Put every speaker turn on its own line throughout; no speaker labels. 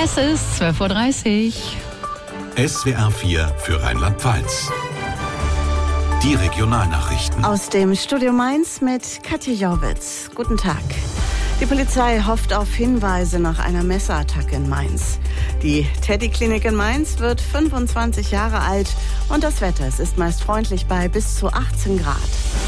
Es ist 12:30 Uhr.
SWR 4 für Rheinland-Pfalz. Die Regionalnachrichten.
Aus dem Studio Mainz mit Katja Jorwitz. Guten Tag. Die Polizei hofft auf Hinweise nach einer Messerattacke in Mainz. Die Teddy-Klinik in Mainz wird 25 Jahre alt und das Wetter ist meist freundlich bei bis zu 18 Grad.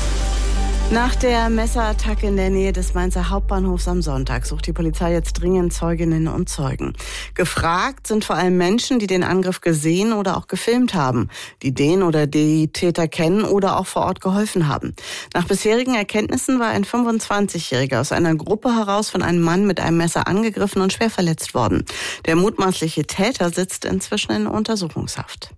Nach der Messerattacke in der Nähe des Mainzer Hauptbahnhofs am Sonntag sucht die Polizei jetzt dringend Zeuginnen und Zeugen. Gefragt sind vor allem Menschen, die den Angriff gesehen oder auch gefilmt haben, die den oder die Täter kennen oder auch vor Ort geholfen haben. Nach bisherigen Erkenntnissen war ein 25-Jähriger aus einer Gruppe heraus von einem Mann mit einem Messer angegriffen und schwer verletzt worden. Der mutmaßliche Täter sitzt inzwischen in Untersuchungshaft.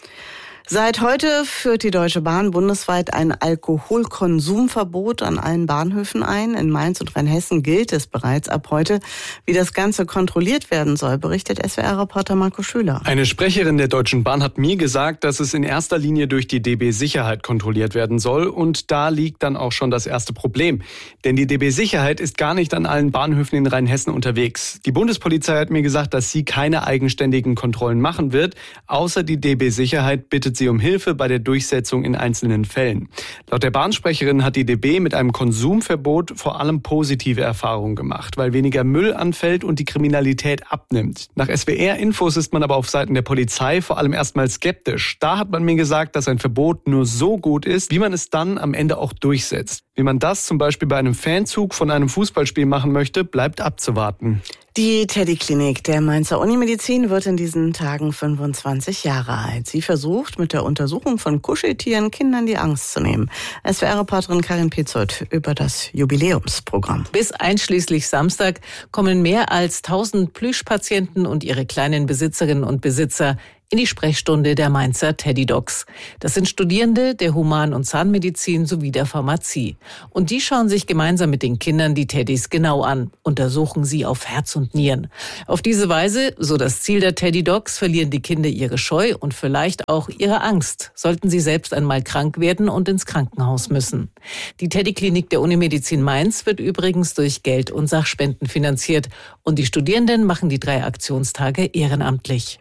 Seit heute führt die Deutsche Bahn bundesweit ein Alkoholkonsumverbot an allen Bahnhöfen ein. In Mainz und Rheinhessen gilt es bereits ab heute. Wie das Ganze kontrolliert werden soll, berichtet SWR-Reporter Marco Schüler.
Eine Sprecherin der Deutschen Bahn hat mir gesagt, dass es in erster Linie durch die DB Sicherheit kontrolliert werden soll. Und da liegt dann auch schon das erste Problem. Denn die DB Sicherheit ist gar nicht an allen Bahnhöfen in Rheinhessen unterwegs. Die Bundespolizei hat mir gesagt, dass sie keine eigenständigen Kontrollen machen wird. Außer die DB Sicherheit bittet sie um Hilfe bei der Durchsetzung in einzelnen Fällen. Laut der Bahnsprecherin hat die DB mit einem Konsumverbot vor allem positive Erfahrungen gemacht, weil weniger Müll anfällt und die Kriminalität abnimmt. Nach SWR-Infos ist man aber auf Seiten der Polizei vor allem erstmal skeptisch. Da hat man mir gesagt, dass ein Verbot nur so gut ist, wie man es dann am Ende auch durchsetzt. Wie man das zum Beispiel bei einem Fanzug von einem Fußballspiel machen möchte, bleibt abzuwarten.
Die Teddy-Klinik der Mainzer Unimedizin wird in diesen Tagen 25 Jahre alt. Sie versucht, mit der Untersuchung von Kuscheltieren Kindern die Angst zu nehmen. SWR-Reporterin Karin Petzold über das Jubiläumsprogramm.
Bis einschließlich Samstag kommen mehr als 1000 Plüschpatienten und ihre kleinen Besitzerinnen und Besitzer in die Sprechstunde der Mainzer Teddy Dogs. Das sind Studierende der Human- und Zahnmedizin sowie der Pharmazie. Und die schauen sich gemeinsam mit den Kindern die Teddys genau an, untersuchen sie auf Herz und Nieren. Auf diese Weise, so das Ziel der Teddy Dogs, verlieren die Kinder ihre Scheu und vielleicht auch ihre Angst, sollten sie selbst einmal krank werden und ins Krankenhaus müssen. Die Teddy-Klinik der Unimedizin Mainz wird übrigens durch Geld- und Sachspenden finanziert und die Studierenden machen die 3 Aktionstage ehrenamtlich.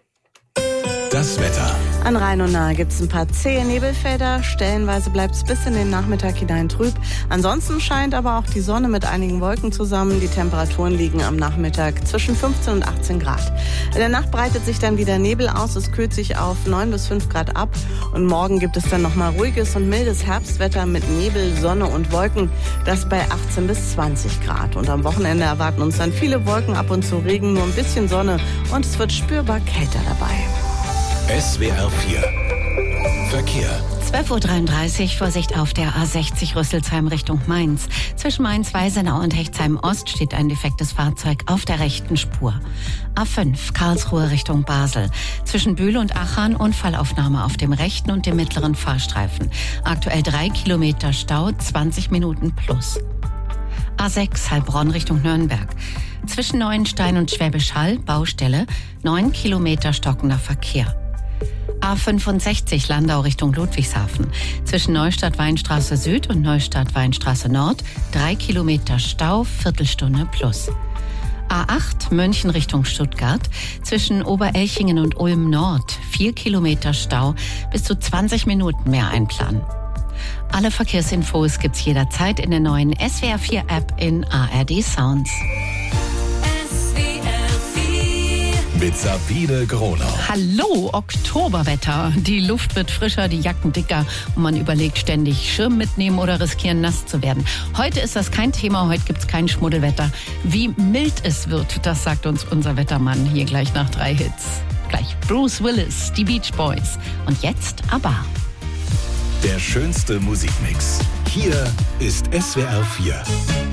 Das Wetter.
An Rhein und Nahe gibt es ein paar zähe Nebelfelder. Stellenweise bleibt es bis in den Nachmittag hinein trüb. Ansonsten scheint aber auch die Sonne mit einigen Wolken zusammen. Die Temperaturen liegen am Nachmittag zwischen 15 und 18 Grad. In der Nacht breitet sich dann wieder Nebel aus. Es kühlt sich auf 9 bis 5 Grad ab. Und morgen gibt es dann nochmal ruhiges und mildes Herbstwetter mit Nebel, Sonne und Wolken. Das bei 18 bis 20 Grad. Und am Wochenende erwarten uns dann viele Wolken, ab und zu Regen, nur ein bisschen Sonne. Und es wird spürbar kälter dabei.
SWR 4 Verkehr.
12:33 Uhr, Vorsicht auf der A60 Rüsselsheim Richtung Mainz. Zwischen Mainz-Weisenau und Hechtsheim-Ost steht ein defektes Fahrzeug auf der rechten Spur. A5 Karlsruhe Richtung Basel. Zwischen Bühl und Achern Unfallaufnahme auf dem rechten und dem mittleren Fahrstreifen. Aktuell 3 Kilometer Stau, 20 Minuten plus. A6 Heilbronn Richtung Nürnberg. Zwischen Neuenstein und Schwäbisch Hall Baustelle, 9 Kilometer stockender Verkehr. A65 Landau Richtung Ludwigshafen. Zwischen Neustadt-Weinstraße Süd und Neustadt-Weinstraße Nord 3 Kilometer Stau, Viertelstunde plus. A8 München Richtung Stuttgart. Zwischen Oberelchingen und Ulm Nord 4 Kilometer Stau, bis zu 20 Minuten mehr einplanen. Alle Verkehrsinfos gibt's jederzeit in der neuen SWR 4 App in ARD Sounds.
Mit Sabine Gronau.
Hallo, Oktoberwetter. Die Luft wird frischer, die Jacken dicker und man überlegt ständig, Schirm mitnehmen oder riskieren, nass zu werden. Heute ist das kein Thema, heute gibt's kein Schmuddelwetter. Wie mild es wird, das sagt uns unser Wettermann hier gleich nach 3 Hits. Gleich Bruce Willis, die Beach Boys und jetzt ABBA.
Der schönste Musikmix. Hier ist SWR 4.